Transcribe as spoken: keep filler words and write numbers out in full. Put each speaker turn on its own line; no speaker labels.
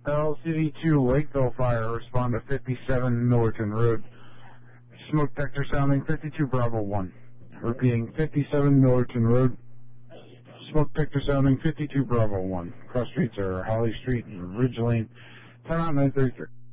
L C D two Lakeville Fire, respond to fifty-seven Millerton Road. Smoke detector sounding fifty-two Bravo one. Repeating, fifty-seven Millerton Road. Smoke detector sounding fifty-two Bravo one. Cross streets are Holly Street and Ridge Lane. Time out nine thirty-three.